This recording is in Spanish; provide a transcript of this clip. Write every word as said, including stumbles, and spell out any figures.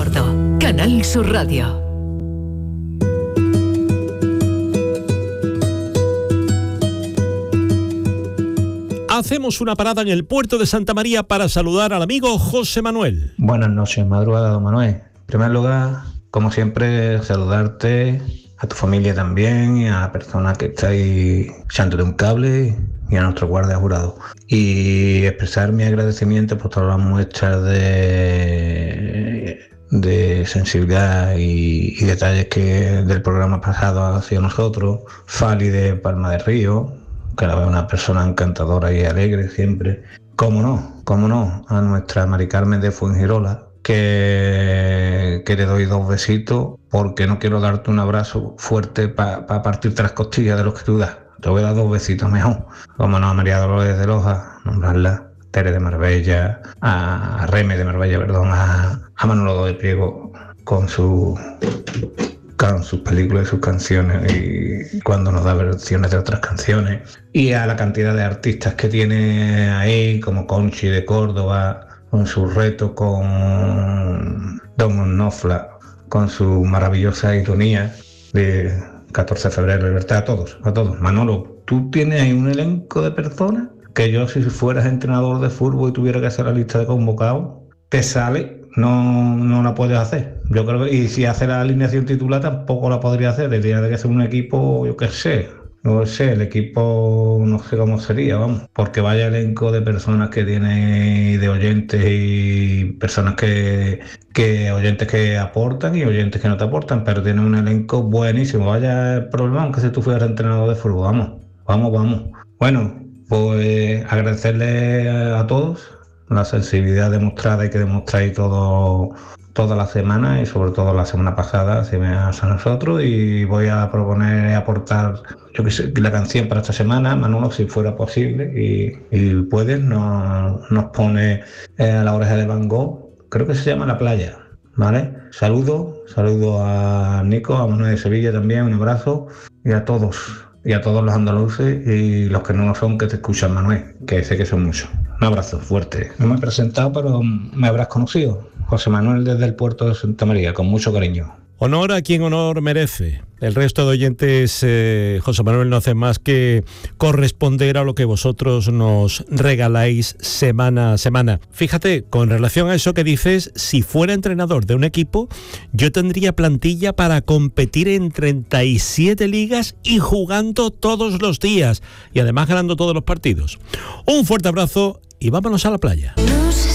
Gordo. Canal Sur Radio. Hacemos una parada en el puerto de Santa María para saludar al amigo José Manuel. Buenas noches, madrugada, don Manuel. En primer lugar, como siempre, saludarte, a tu familia también, y a la persona que está ahí echándote un cable, y a nuestro guardia jurado. Y expresar mi agradecimiento por todas las muestras de, de sensibilidad y, y detalles que del programa pasado hacia nosotros. Fali de Palma de Río, que la veo una persona encantadora y alegre siempre. Cómo no, cómo no, a nuestra Mari Carmen de Fuengirola, que, que le doy dos besitos, porque no quiero darte un abrazo fuerte para pa partirte las costillas de los que tú das. Te voy a dar dos besitos mejor. Cómo no, a María Dolores de Loja, nombrarla, Tere de Marbella, a, a Reme de Marbella, perdón, a, a Manolo de Priego, con su... con sus películas y sus canciones, y cuando nos da versiones de otras canciones, y a la cantidad de artistas que tiene ahí, como Conchi de Córdoba, con su reto, con Don Onofla, con su maravillosa ironía de catorce de febrero, libertad, a todos, a todos. Manolo, tú tienes ahí un elenco de personas que yo, si fueras entrenador de fútbol y tuviera que hacer la lista de convocados, te sale. No, no la puedes hacer. Yo creo que, y si hace la alineación titular tampoco la podría hacer. Tendría que ser un equipo, yo qué sé, no sé, el equipo no sé cómo sería, vamos, porque vaya elenco de personas que tiene, de oyentes y personas que, que oyentes que aportan y oyentes que no te aportan, pero tiene un elenco buenísimo. Vaya problema, aunque si tú fueras entrenador de fútbol, vamos, vamos, vamos. Bueno, pues agradecerle a, a todos la sensibilidad demostrada y que demostráis todo, toda la semana, y sobre todo la semana pasada, si me das a nosotros, y voy a proponer aportar, yo que sé, la canción para esta semana. Manolo, si fuera posible, y, y puedes, nos, nos pone eh, a la oreja de Van Gogh, creo que se llama La Playa, ¿vale? Saludo, saludo a Nico, a Manuel de Sevilla también, un abrazo, y a todos, y a todos los andaluces y los que no lo son, que te escuchan, Manuel, que sé que son muchos. Un abrazo fuerte. No me he presentado, pero me habrás conocido. José Manuel desde el puerto de Santa María, con mucho cariño. Honor a quien honor merece. El resto de oyentes, eh, José Manuel, no hace más que corresponder a lo que vosotros nos regaláis semana a semana. Fíjate, con relación a eso que dices, si fuera entrenador de un equipo, yo tendría plantilla para competir en treinta y siete ligas y jugando todos los días, y además ganando todos los partidos. Un fuerte abrazo y vámonos a la playa. No sé